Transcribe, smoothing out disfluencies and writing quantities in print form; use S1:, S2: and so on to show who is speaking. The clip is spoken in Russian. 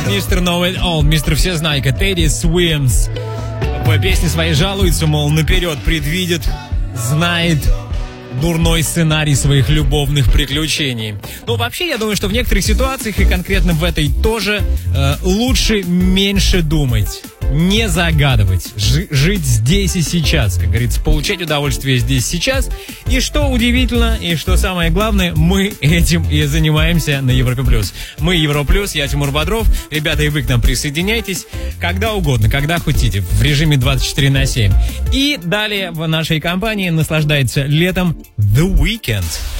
S1: Мистер Know It All, мистер Всезнайка, Teddy Swims. В песне своей жалуется, мол, наперед предвидит, знает дурной сценарий своих любовных приключений. Ну, вообще, я думаю, что в некоторых ситуациях, и конкретно в этой тоже, лучше меньше думать, не загадывать, жить здесь и сейчас, как говорится, получать удовольствие здесь и сейчас. И что удивительно, и что самое главное, мы этим и занимаемся на Европе Плюс. Мы Европа Плюс, я Тимур Бодров. Ребята, и вы к нам присоединяйтесь когда угодно, когда хотите, в режиме 24/7. И далее в нашей компании наслаждается летом The Weeknd.